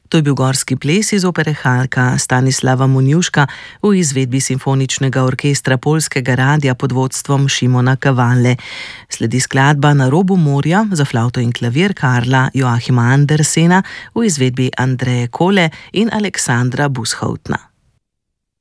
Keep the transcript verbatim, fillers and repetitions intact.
To je bil gorski ples iz opere Halka Stanislava Munjuška v izvedbi Simfoničnega orkestra Poljskega radia pod vodstvom Šimona Kavalle. Sledi skladba Na robu morja za flavto in klavir Karla Joachima Andersena v izvedbi Andreje Kole in Aleksandra Bushoutna.